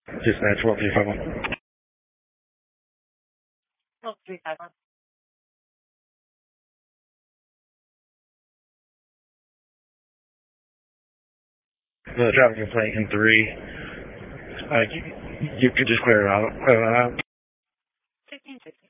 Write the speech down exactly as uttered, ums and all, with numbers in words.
Dispatch, one three five one. one three five one. The traffic complaint in three. Uh, you, you could just clear it out. Clear that out. fifteen sixty.